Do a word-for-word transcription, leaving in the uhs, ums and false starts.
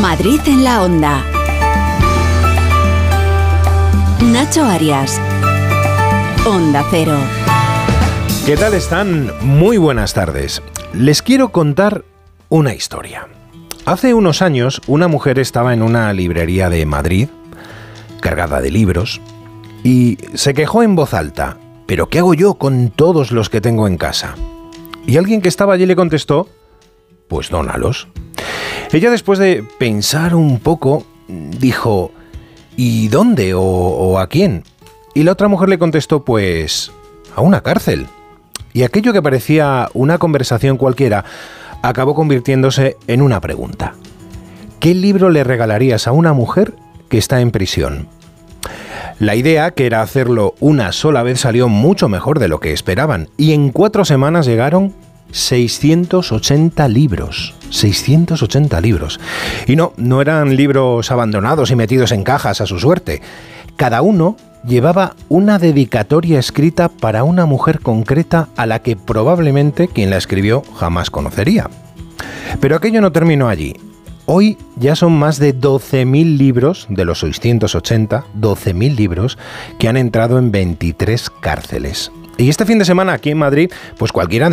Madrid en la Onda. Nacho Arias. Onda Cero. ¿Qué tal están? Muy buenas tardes. Les quiero contar una historia. Hace unos años, una mujer estaba en una librería de Madrid, cargada de libros, y se quejó en voz alta: ¿pero qué hago yo con todos los que tengo en casa? Y alguien que estaba allí le contestó: pues dónalos. Ella, después de pensar un poco, dijo: ¿y dónde o, o a quién? Y la otra mujer le contestó: pues a una cárcel. Y aquello que parecía una conversación cualquiera acabó convirtiéndose en una pregunta. ¿Qué libro le regalarías a una mujer que está en prisión? La idea, que era hacerlo una sola vez, salió mucho mejor de lo que esperaban, y en cuatro semanas llegaron seiscientos ochenta libros. seiscientos ochenta libros. Y no, no eran libros abandonados y metidos en cajas a su suerte. Cada uno llevaba una dedicatoria escrita para una mujer concreta a la que probablemente quien la escribió jamás conocería. Pero aquello no terminó allí. Hoy ya son más de doce mil libros, de los seiscientos ochenta, doce mil libros que han entrado en veintitrés cárceles. Y este fin de semana aquí en Madrid, pues cualquiera de